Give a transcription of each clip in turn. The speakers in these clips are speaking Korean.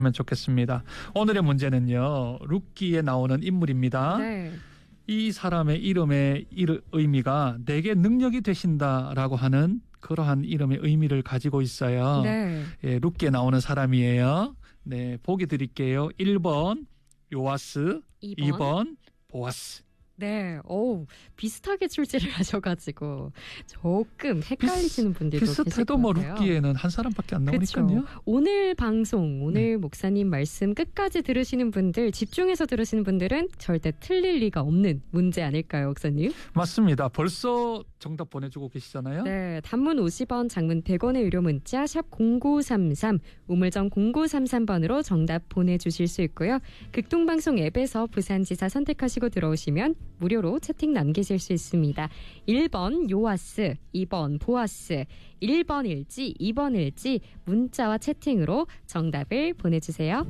좋겠습니다. 오늘의 문제는요. 룻기에 나오는 인물입니다. 네. 이 사람의 이름의 의미가 내게 능력이 되신다라고 하는 그러한 이름의 의미를 가지고 있어요. 네. 예, 룻기에 나오는 사람이에요. 네, 보기 드릴게요. 1번 요아스, 2번 보아스. 네, 비슷하게 출제를 하셔가지고 조금 헷갈리시는 분들도 계실 것 같아요. 비슷해도 뭐 룻기에는 한 사람밖에 안 나오니까요. 그렇죠. 오늘 방송, 오늘 목사님 말씀 끝까지 들으시는 분들, 집중해서 들으시는 분들은 절대 틀릴 리가 없는 문제 아닐까요, 목사님? 맞습니다. 벌써 정답 보내주고 계시잖아요. 네, 단문 50원, 장문 100원의 유료 문자 샵 0933, 우물정 0933번으로 정답 보내주실 수 있고요. 극동방송 앱에서 부산지사 선택하시고 들어오시면 무료로 채팅 남기실 수 있습니다. 1번 요아스, 2번 보아스, 1번 일지, 2번 일지 문자와 채팅으로 정답을 보내주세요.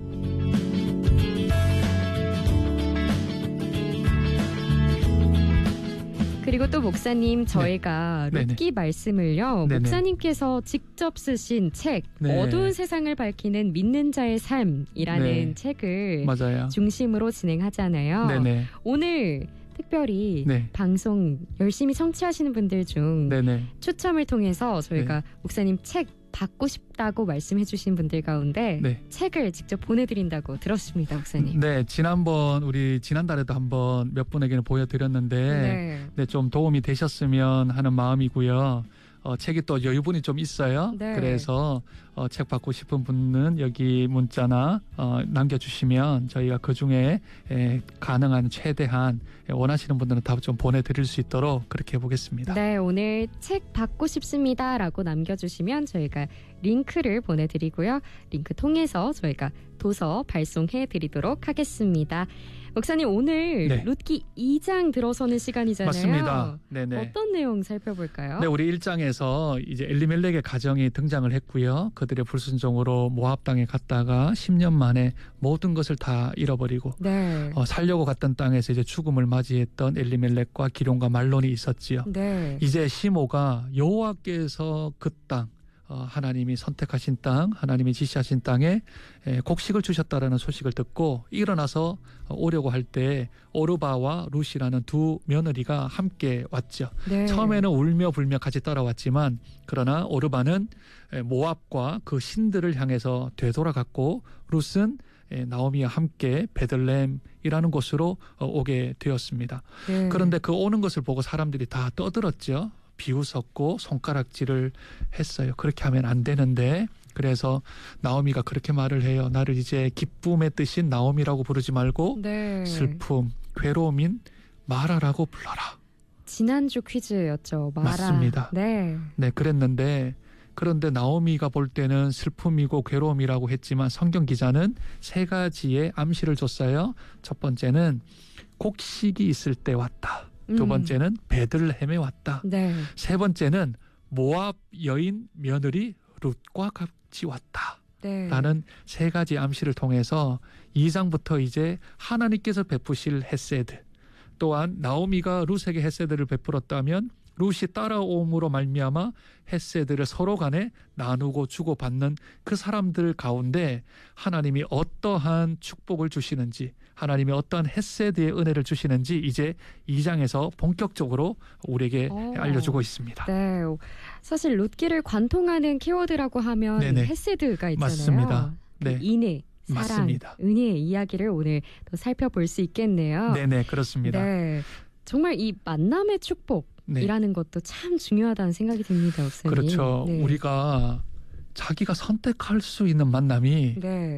그리고 또 목사님 저희가 룻기 말씀을요. 네네. 목사님께서 직접 쓰신 책 네. 어두운 세상을 밝히는 믿는 자의 삶이라는 네. 책을 맞아요. 중심으로 진행하잖아요. 네네. 오늘 특별히 네. 방송 열심히 청취하시는 분들 중 네네. 추첨을 통해서 저희가 목사님 책 받고 싶다고 말씀해 주신 분들 가운데 책을 직접 보내드린다고 들었습니다. 목사님. 네, 우리 지난달에도 한번 몇 분에게는 보여드렸는데 좀 도움이 되셨으면 하는 마음이고요. 책이 또 여유분이 좀 있어요. 네. 그래서 책 받고 싶은 분은 여기 문자나 남겨주시면 저희가 그중에 가능한 최대한 원하시는 분들은 다 좀 보내드릴 수 있도록 그렇게 해보겠습니다. 네, 오늘 책 받고 싶습니다 라고 남겨주시면 저희가 링크를 보내드리고요. 링크 통해서 저희가 도서 발송해 드리도록 하겠습니다. 목사님, 오늘 룻기 2장 들어서는 시간이잖아요. 맞습니다. 네네. 어떤 내용 살펴볼까요? 네, 우리 1장에서 이제 엘리멜렉의 가정이 등장을 했고요. 그들의 불순종으로 모압 땅에 갔다가 10년 만에 모든 것을 다 잃어버리고 살려고 갔던 땅에서 이제 죽음을 맞이했던 엘리멜렉과 기럯과 말론이 있었지요. 이제 시므가 여호와께서 그 땅, 하나님이 선택하신 땅, 하나님이 지시하신 땅에 곡식을 주셨다라는 소식을 듣고 일어나서 오려고 할 때 오르바와 룻이라는 두 며느리가 함께 왔죠. 처음에는 울며 불며 같이 따라왔지만 그러나 오르바는 모압과 그 신들을 향해서 되돌아갔고 룻은 나오미와 함께 베들레헴이라는 곳으로 오게 되었습니다. 그런데 그 오는 것을 보고 사람들이 다 떠들었죠. 비웃었고 손가락질을 했어요. 그렇게 하면 안 되는데 그래서 나오미가 그렇게 말을 해요. 나를 이제 기쁨의 뜻인 나오미라고 부르지 말고 슬픔, 괴로움인 마라라고 불러라. 지난주 퀴즈였죠. 마라. 맞습니다. 네, 그랬는데 그런데 나오미가 볼 때는 슬픔이고 괴로움이라고 했지만 성경 기자는 세 가지의 암시를 줬어요. 첫 번째는 곡식이 있을 때 왔다. 두 번째는 베들레헴에 왔다. 세 번째는 모압 여인 며느리 룻과 같이 왔다. 라는 세 가지 암시를 통해서 2장부터 이제 하나님께서 베푸실 헤세드, 또한 나오미가 룻에게 헤세드를 베풀었다면 룻이 따라옴으로 말미암아 헤세드를 서로 간에 나누고 주고받는 그 사람들 가운데 하나님이 어떠한 축복을 주시는지, 하나님이 어떠한 헤세드의 은혜를 주시는지 이제 2장에서 본격적으로 우리에게 알려주고 있습니다. 네, 사실 룻기를 관통하는 키워드라고 하면 헤세드가 있잖아요. 맞습니다. 그 인애, 사랑, 맞습니다. 은혜의 이야기를 오늘 또 살펴볼 수 있겠네요. 네네, 그렇습니다. 정말 이 만남의 축복이라는 것도 참 중요하다는 생각이 듭니다, 목사님. 그렇죠. 우리가 자기가 선택할 수 있는 만남이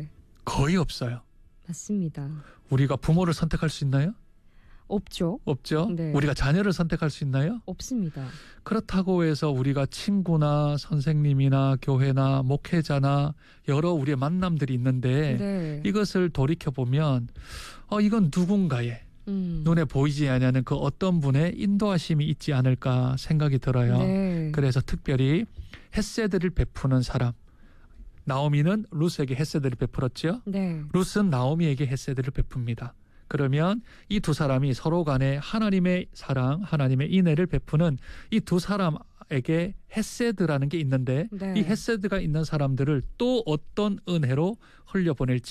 거의 없어요. 맞습니다. 우리가 부모를 선택할 수 있나요? 없죠. 우리가 자녀를 선택할 수 있나요? 없습니다. 그렇다고 해서 우리가 친구나 선생님이나 교회나 목회자나 여러 우리의 만남들이 있는데 이것을 돌이켜보면 이건 누군가의 눈에 보이지 않는 그 어떤 분의 인도하심이 있지 않을까 생각이 들어요. 그래서 특별히 헤세드를 베푸는 사람, 나오미는 룻에게 헤세드를 베풀었죠. 룻은 나오미에게 헤세드를 베풉니다. 그러면 이 두 사람이 서로 간에 하나님의 사랑, 하나님의 인애를 베푸는 이 두 사람의 에게 헤세드라는 게 있는데 네. 이 헤세드가 있는 사람들을 또 어떤 은혜로 흘려보낼지